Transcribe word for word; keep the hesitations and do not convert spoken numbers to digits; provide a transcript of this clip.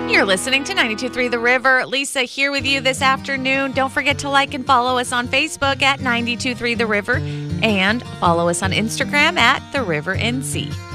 You're listening to ninety-two point three The River. Lisa here with you this afternoon. Don't forget to like and follow us on Facebook at ninety-two point three The River and follow us on Instagram at The River N C.